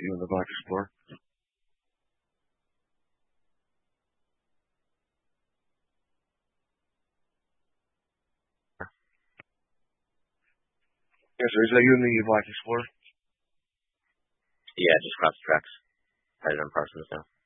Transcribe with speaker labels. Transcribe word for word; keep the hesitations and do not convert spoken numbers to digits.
Speaker 1: You in the Black Explorer? Yes, sir. Is that you in the Black Explorer?
Speaker 2: Yeah, just cross the tracks. Right on Parsons now.